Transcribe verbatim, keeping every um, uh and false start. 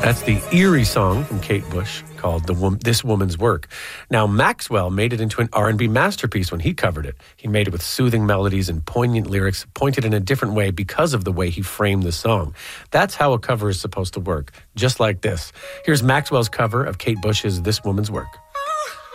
That's the eerie song from Kate Bush called the Wom- This Woman's Work. Now, Maxwell made it into an R and B masterpiece when he covered it. He made it with soothing melodies and poignant lyrics, pointed in a different way because of the way he framed the song. That's how a cover is supposed to work, just like this. Here's Maxwell's cover of Kate Bush's This Woman's Work.